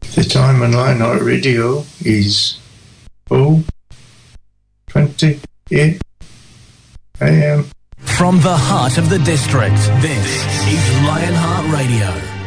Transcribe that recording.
The time on Lionheart Radio is 0:28 a.m. From the heart of the district, this is Lionheart Radio.